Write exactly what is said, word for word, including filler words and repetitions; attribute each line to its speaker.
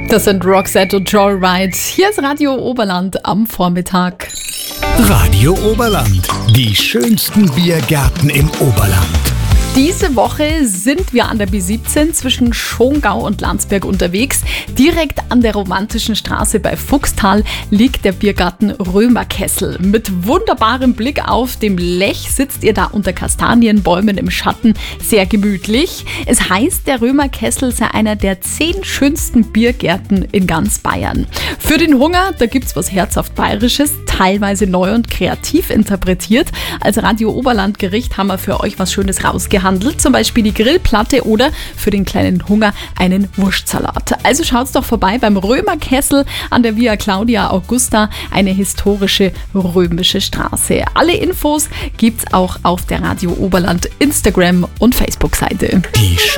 Speaker 1: Das sind Roxette und Joyride. Hier ist Radio Oberland am Vormittag.
Speaker 2: Radio Oberland, die schönsten Biergärten im Oberland.
Speaker 1: Diese Woche sind wir an der B siebzehn zwischen Schongau und Landsberg unterwegs. Direkt an der romantischen Straße bei Fuchstal liegt der Biergarten Römerkessel. Mit wunderbarem Blick auf dem Lech sitzt ihr da unter Kastanienbäumen im Schatten, sehr gemütlich. Es heißt, der Römerkessel sei einer der zehn schönsten Biergärten in ganz Bayern. Für den Hunger, da gibt's was herzhaft Bayerisches, teilweise neu und kreativ interpretiert. Als Radio Oberland Gericht haben wir für euch was Schönes rausgehandelt. Zum Beispiel die Grillplatte oder für den kleinen Hunger einen Wurstsalat. Also schaut's doch vorbei beim Römerkessel an der Via Claudia Augusta, eine historische römische Straße. Alle Infos gibt's auch auf der Radio Oberland Instagram und Facebook-Seite.
Speaker 2: Die